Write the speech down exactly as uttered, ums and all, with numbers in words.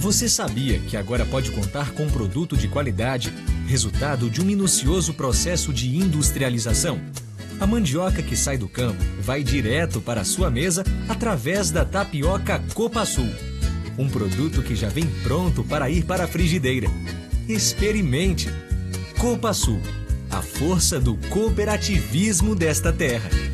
Você sabia que agora pode contar com um produto de qualidade, resultado de um minucioso processo de industrialização? A mandioca que sai do campo vai direto para a sua mesa através da tapioca Copasul. Um produto que já vem pronto para ir para a frigideira. Experimente! Copasul, a força do cooperativismo desta terra.